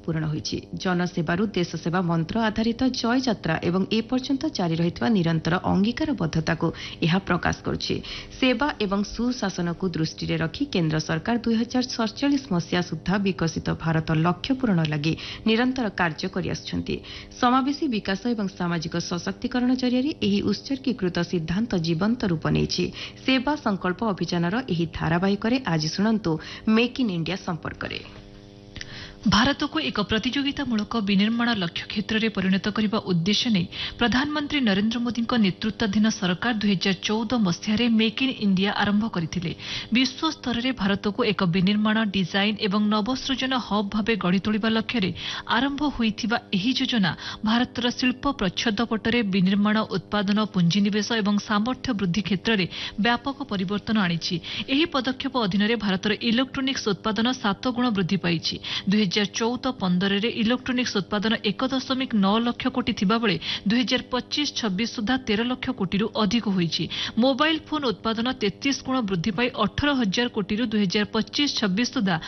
पूरण होईछि। जनसेवारू देश सेवा मंत्र आधारित जय यात्रा एवं ए पर्यंत जारी रहितवा निरंतर अंगीकारबद्धता को यह प्रकाश करुछि। सेवा एवं सुशासन को दृष्टि रे रखी केंद्र सरकार 2047 मसीहा सुद्धा विकसित भारत लक्ष्य पूरण लगी निरंतर कार्य करि आछन्ति। समावेशी विकास एवं सामाजिक सशक्तिकरण जरिए एही उत्सर्गीकृत सिद्धांत जीवंत रूप नेछि। सेवा संकल्प अभियानर एही धारावाहिक रे आज सुनंतु मेक इन इंडिया संपर्क रे। भारत को एक प्रतियोगितामूलक विनिर्माण लक्ष्य क्षेत्र में परिणत करने उद्देश्य नहीं प्रधानमंत्री नरेंद्र मोदी नेतृत्वाधीन सरकार 2014 मसीह मेक इन इंडिया आरंभ करथिले। विश्व स्तर में भारत को एक विनिर्माण डिजाइन एवं नवसृजन हब भाव गढ़ी तोलिबा लक्ष्य रे आरंभ होइथिबा एही योजना भारतर शिल्प प्रच्छद पटरे विनिर्माण उत्पादन पुंजीनिवेश एवं सामर्थ्य वृद्धि क्षेत्र में व्यापक परिवर्तन आनिछि। एही पदक्षेप अधीन भारतर इलेक्ट्रोनिक्स उत्पादन 7 गुण वृद्धि पाइछि। 2014-15 इलेक्ट्रोनिक्स उत्पादन 1.9 लाख कोटी थिबा बेले 2025-26 सुधा 13 लाख कोटी अधिक होईछि। मोबाइल फोन उत्पादन 33 गुण वृद्धि पाई 18,000 कोटी 2025-26 सुधा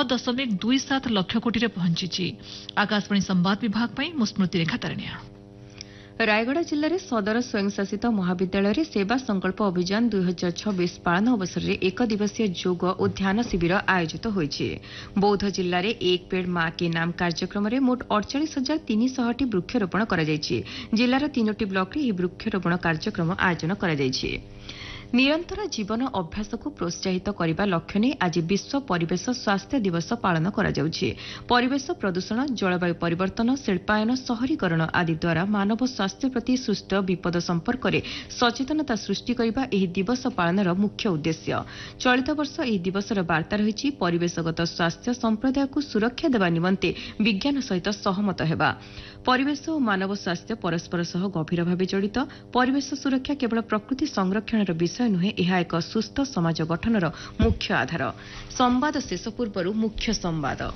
6.27 लाख कोटी रे पहुंचिछि। आकाशवाणी संवाद विभाग पई मुस्मृति रेखा तारण्या। रायगढ़ जिले में सदर स्वयंशासित महाविद्यालय सेवा संकल्प अभियान 2026 पालन अवसर में एक दिवसीय योग और ध्यान शिविर आयोजित होइछि। बौद्ध जिले में एक पेड़ मां के नाम कार्यक्रम में मोट 48,300 वृक्षरोपण करा जायछि। जिलार 3टी ब्लॉक रे वृक्षरोपण कार्यक्रम आयोजन करा जायछि। निरंतर जीवन अभ्यास को प्रोत्साहित करने लक्ष्य नहीं आज विश्व परिवेश स्वास्थ्य दिवस पालन करा जाउछि। परिवेश प्रदूषण जलवायु परिवर्तन शिल्पायन शहरीकरण आदि द्वारा मानव स्वास्थ्य प्रति सृष्ट विपद संपर्क में सचेतनता सृष्टि करने एही दिवस पालनर मुख्य उद्देश्य। चलित वर्ष एही दिवसर वार्ता रही परिवेशगत स्वास्थ्य संप्रदाय को सुरक्षा देवा निमंते विज्ञान सहित सहमत हेबा। परिवेश और मानव स्वास्थ्य परस्पर सह गभीर भाव जड़ित। परिवेश सुरक्षा केवल प्रकृति संरक्षणर विषय नुहे, यह एक सुस्थ समाज गठनर मुख्य आधार। संवाद शेष पूर्व मुख्य संवाद।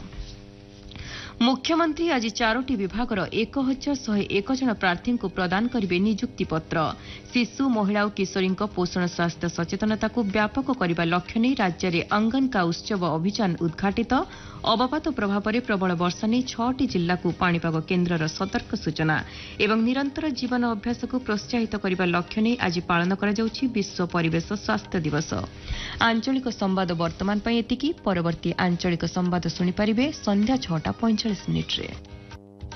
मुख्यमंत्री आज 4टी विभागर 1,101 जन प्रार्थी को प्रदान करेंगे नियुक्ति पत्र। शिशु महिला और किशोरी पोषण स्वास्थ्य सचेतनता को व्यापक करने लक्ष्य नहीं राज्य में अंगन का उत्सव अभियान उद्घाटित। अवपात प्रभाव में प्रबल वर्षा नहीं 6टी जिला को पाणीपाग केन्द्रर सतर्क सूचना एवं निरंतर जीवन अभ्यास को प्रोत्साहित करने लक्ष्य नहीं आज पालन करा जाउछि विश्व परिवेश स्वास्थ्य दिवस। आंचलिक संवाद वर्तमान एतिकी। परवर्ती आंचलिक संवाद शुणिपारे संध्या 6:45 रे।